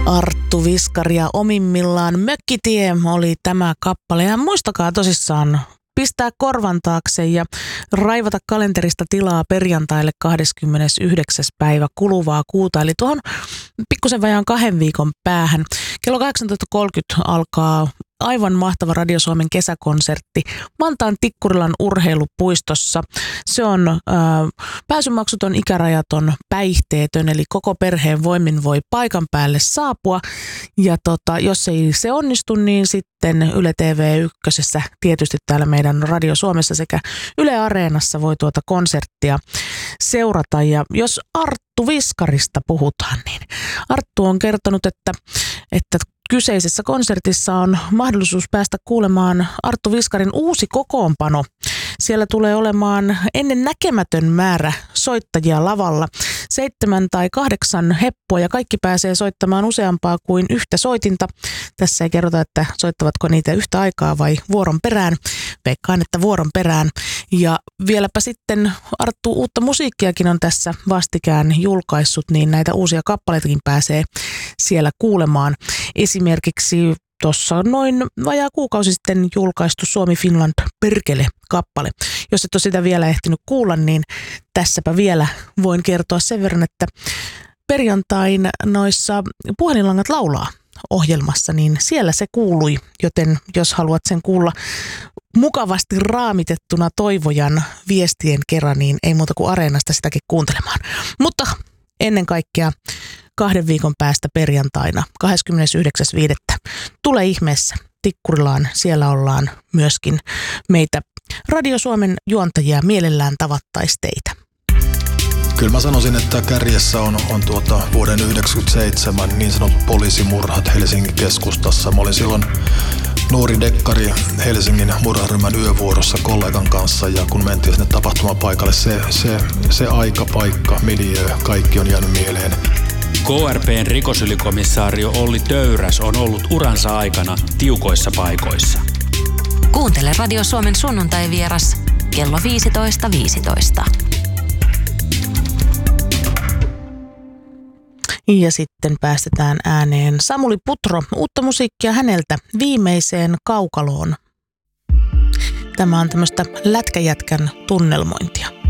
Arttu Viskari ja omimmillaan Mökkitie oli tämä kappale. Ja muistakaa tosissaan pistää korvan taakse ja raivata kalenterista tilaa perjantaille 29. päivä kuluvaa kuuta. Eli tuohon pikkusen vajaan 2 viikon päähän. Kello 18.30 alkaa aivan mahtava Radio Suomen kesäkonsertti Vantaan Tikkurilan urheilupuistossa. Se on pääsymaksuton, ikärajaton, päihteetön, eli koko perheen voimin voi paikan päälle saapua. Ja jos ei se onnistu, niin sitten Yle TV1, tietysti täällä meidän Radio Suomessa sekä Yle Areenassa voi tuota konserttia seurata. Ja jos Arttu Viskarista puhutaan, niin Arttu on kertonut, että kyseisessä konsertissa on mahdollisuus päästä kuulemaan Arttu Viskarin uusi kokoonpano. Siellä tulee olemaan ennen näkemätön määrä soittajia lavalla. 7 tai 8 heppoa ja kaikki pääsee soittamaan useampaa kuin yhtä soitinta. Tässä ei kerrota, että soittavatko niitä yhtä aikaa vai vuoron perään. Veikkaan, että vuoron perään. Ja vieläpä sitten Arttu uutta musiikkiakin on tässä vastikään julkaissut, niin näitä uusia kappaleitakin pääsee siellä kuulemaan. Esimerkiksi tuossa noin vajaa kuukausi sitten julkaistu Suomi Finland Perkele-kappale. Jos et ole sitä vielä ehtinyt kuulla, niin tässäpä vielä voin kertoa sen verran, että perjantain noissa Puhelinlangat laulaa -ohjelmassa, niin siellä se kuului, joten jos haluat sen kuulla mukavasti raamitettuna Toivojan viestien kerran, niin ei muuta kuin Areenasta sitäkin kuuntelemaan. Mutta ennen kaikkea 2 viikon päästä perjantaina 29.5. Tule ihmeessä Tikkurilaan. Siellä ollaan myöskin meitä Radio Suomen juontajia, mielellään tavattaisi teitä. Kyllä mä sanoisin, että kärjessä on vuoden 1997 niin sanotut poliisimurhat Helsingin keskustassa. Mä olin silloin nuori dekkari Helsingin murharyhmän yövuorossa kollegan kanssa, ja kun mentiin sinne tapahtumapaikalle, se aika, paikka, miljöö, kaikki on jäänyt mieleen. KRP:n rikosylikomissaario Olli Töyräs on ollut uransa aikana tiukoissa paikoissa. Kuuntele Radio Suomen sunnuntai-vieras kello 15.15. Ja sitten päästetään ääneen Samuli Putro, uutta musiikkia häneltä Viimeiseen kaukaloon. Tämä on tämmöistä lätkäjätkän tunnelmointia.